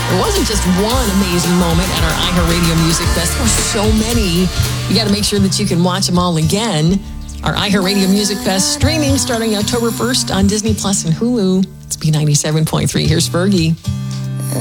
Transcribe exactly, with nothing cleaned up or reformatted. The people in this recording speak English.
There wasn't just one amazing moment at our iHeartRadio Music Fest. There were so many. You got to make sure that you can watch them all again. Our iHeartRadio Music Fest streaming starting October first on Disney Plus and Hulu. It's B ninety-seven point three. Here's Fergie.